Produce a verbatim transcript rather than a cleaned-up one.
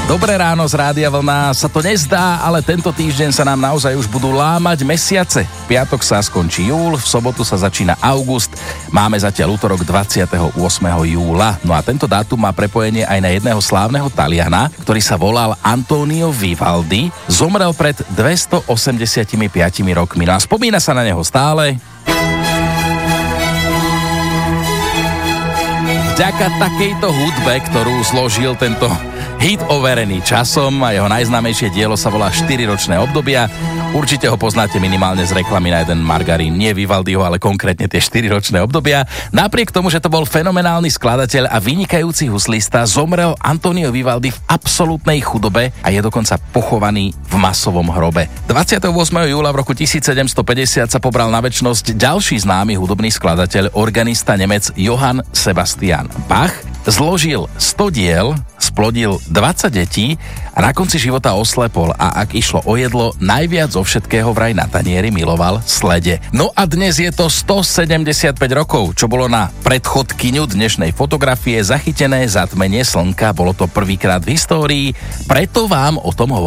Dobré ráno z Rádia Vlna. Sa to nezdá, ale tento týždeň sa nám naozaj už budú lámať mesiace. V piatok sa skončí júl, v sobotu sa začína august. Máme zatiaľ útorok dvadsiateho ôsmeho júla. No a tento dátum má prepojenie aj na jedného slávneho Taliana, ktorý sa volal Antonio Vivaldi. Zomrel pred dvestoosemdesiatpäť rokmi. No a spomína sa na neho stále. Vďaka takejto hudbe, ktorú zložil tento hit overený časom a jeho najznámejšie dielo sa volá štyriročné obdobia. Určite ho poznáte minimálne z reklamy na jeden margarín. Nie Vivaldiho, ale konkrétne tie štyriročné obdobia. Napriek tomu, že to bol fenomenálny skladateľ a vynikajúci huslista, zomrel Antonio Vivaldi v absolútnej chudobe a je dokonca pochovaný v masovom hrobe. dvadsiateho ôsmeho júla v roku tisícsedemstopäťdesiat sa pobral na večnosť ďalší známy hudobný skladateľ, organista Nemec Johann Sebastian Bach. Zložil sto diel, splodil dvadsať detí a na konci života oslepol a ak išlo o jedlo, najviac zo všetkého vraj na tanieri miloval slede. No a dnes je to stosedemdesiatpäť rokov, čo bolo na predchodkyňu dnešnej fotografie zachytené zatmenie slnka. Bolo to prvýkrát v histórii, preto vám o tom hovorím.